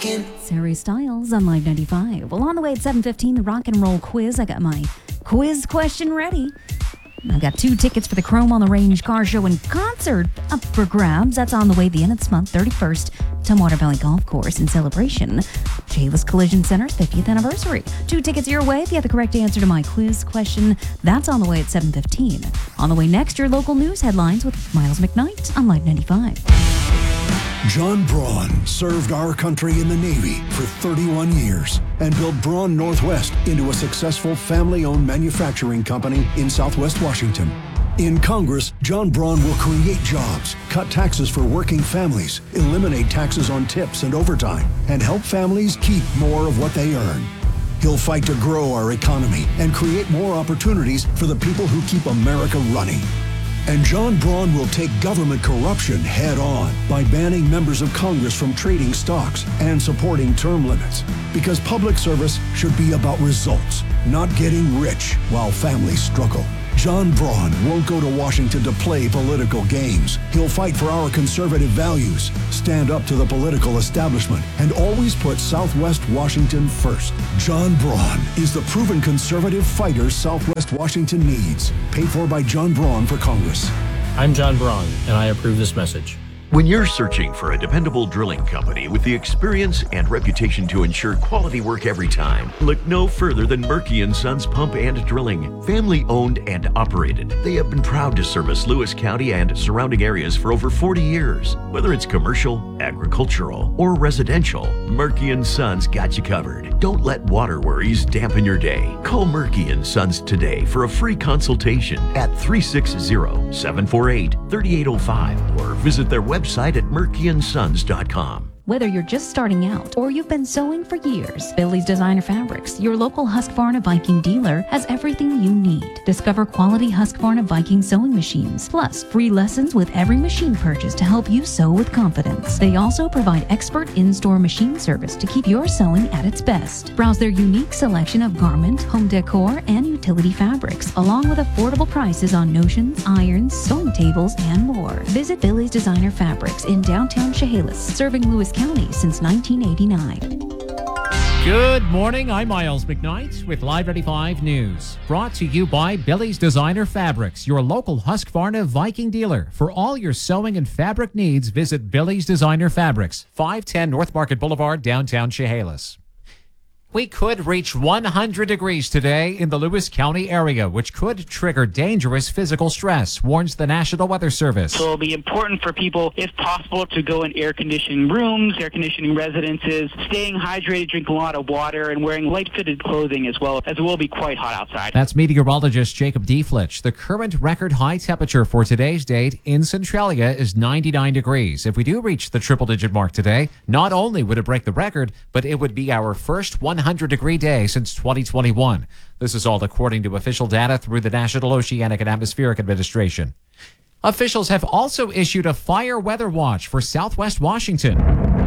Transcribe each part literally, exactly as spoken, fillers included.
rockin'. It's Harry Styles on Live ninety-five. Well, on the way at seven fifteen, the rock and roll quiz. I got my quiz question ready. I've got two tickets for the Chrome on the Range car show and concert up for grabs. That's on the way at the end of this month, thirty-first, Tumwater Valley Golf Course in celebration of Chehalis Collision Center's fiftieth anniversary. Two tickets your way if you have the correct answer to my quiz question. That's on the way at seven fifteen. On the way next, your local news headlines with Miles McKnight on Live ninety-five. John Braun served our country in the Navy for thirty-one years and built Braun Northwest into a successful family-owned manufacturing company in Southwest Washington. In Congress, John Braun will create jobs, cut taxes for working families, eliminate taxes on tips and overtime, and help families keep more of what they earn. He'll fight to grow our economy and create more opportunities for the people who keep America running. And John Braun will take government corruption head on by banning members of Congress from trading stocks and supporting term limits. Because public service should be about results, not getting rich while families struggle. John Braun won't go to Washington to play political games. He'll fight for our conservative values, stand up to the political establishment, and always put Southwest Washington first. John Braun is the proven conservative fighter Southwest Washington needs. Paid for by John Braun for Congress. I'm John Braun, and I approve this message. When you're searching for a dependable drilling company with the experience and reputation to ensure quality work every time, look no further than Murky and Sons Pump and Drilling. Family owned and operated, they have been proud to service Lewis County and surrounding areas for over forty years. Whether it's commercial, agricultural, or residential, Murky and Sons got you covered. Don't let water worries dampen your day. Call Murky and Sons today for a free consultation at three six zero, seven four eight, three eight zero five or visit their website website at murky and sons dot com. Whether you're just starting out or you've been sewing for years, Billy's Designer Fabrics, your local Husqvarna Viking dealer, has everything you need. Discover quality Husqvarna Viking sewing machines, plus free lessons with every machine purchase to help you sew with confidence. They also provide expert in-store machine service to keep your sewing at its best. Browse their unique selection of garment, home decor, and utility fabrics, along with affordable prices on notions, irons, sewing tables, and more. Visit Billy's Designer Fabrics in downtown Chehalis, serving Lewis County since nineteen eighty-nine. Good morning. I'm Miles McKnight with Live ninety-five News. Brought to you by Billy's Designer Fabrics, your local Husqvarna Viking dealer. For all your sewing and fabric needs, visit Billy's Designer Fabrics, five ten North Market Boulevard, downtown Chehalis. We could reach one hundred degrees today in the Lewis County area, which could trigger dangerous physical stress, warns the National Weather Service. So it'll be important for people, if possible, to go in air-conditioned rooms, air-conditioning residences, staying hydrated, drinking a lot of water, and wearing light-fitted clothing as well, as it will be quite hot outside. That's meteorologist Jacob Dieflich. The current record high temperature for today's date in Centralia is ninety-nine degrees. If we do reach the triple-digit mark today, not only would it break the record, but it would be our first one hundred degree day since twenty twenty-one. This is all according to official data through the National Oceanic and Atmospheric Administration. Officials have also issued a fire weather watch for Southwest Washington,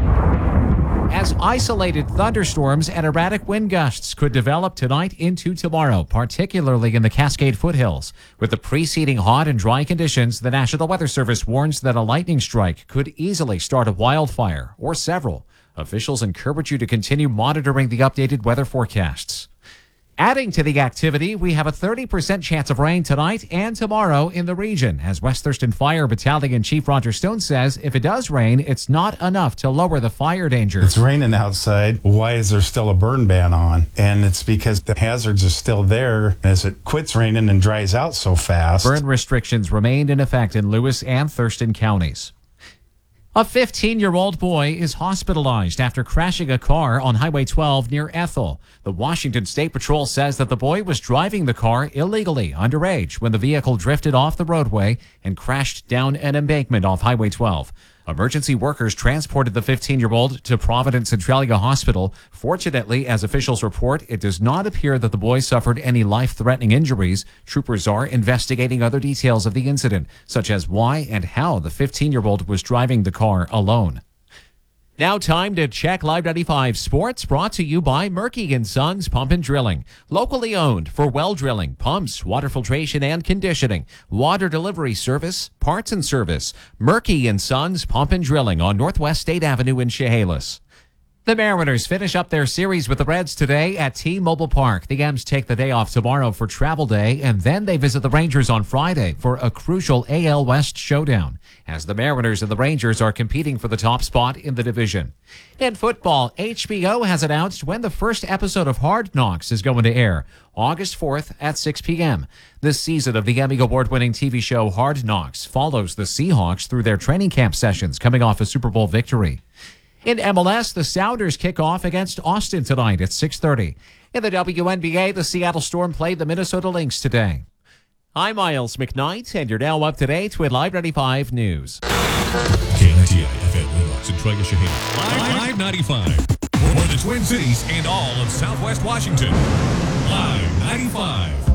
as isolated thunderstorms and erratic wind gusts could develop tonight into tomorrow, particularly in the Cascade foothills. With the preceding hot and dry conditions, the National Weather Service warns that a lightning strike could easily start a wildfire or several. Officials encourage you to continue monitoring the updated weather forecasts. Adding to the activity, we have a thirty percent chance of rain tonight and tomorrow in the region. As West Thurston Fire Battalion Chief Roger Stone says, if it does rain, it's not enough to lower the fire danger. It's raining outside. Why is there still a burn ban on? And it's because the hazards are still there as it quits raining and dries out so fast. Burn restrictions remained in effect in Lewis and Thurston counties. A fifteen-year-old boy is hospitalized after crashing a car on Highway twelve near Ethel. The Washington State Patrol says that the boy was driving the car illegally, underage, when the vehicle drifted off the roadway and crashed down an embankment off Highway twelve. Emergency workers transported the fifteen-year-old to Providence Centralia Hospital. Fortunately, as officials report, it does not appear that the boy suffered any life-threatening injuries. Troopers are investigating other details of the incident, such as why and how the fifteen-year-old was driving the car alone. Now time to check Live ninety-five Sports, brought to you by Murky and Sons Pump and Drilling. Locally owned for well drilling, pumps, water filtration and conditioning, water delivery service, parts and service. Murky and Sons Pump and Drilling on Northwest State Avenue in Chehalis. The Mariners finish up their series with the Reds today at T-Mobile Park. The M's take the day off tomorrow for travel day, and then they visit the Rangers on Friday for a crucial A L West showdown, as the Mariners and the Rangers are competing for the top spot in the division. In football, H B O has announced when the first episode of Hard Knocks is going to air, August fourth at six p.m. This season of the Emmy Award-winning T V show Hard Knocks follows the Seahawks through their training camp sessions coming off a Super Bowl victory. In M L S, the Sounders kick off against Austin tonight at six thirty. In the W N B A, the Seattle Storm played the Minnesota Lynx today. I'm Miles McKnight, and you're now up to date with Live ninety-five News. K N I T I F M Lima, Centralia, Shaheen. Live ninety-five. For the Twin Cities and all of Southwest Washington. Live ninety-five.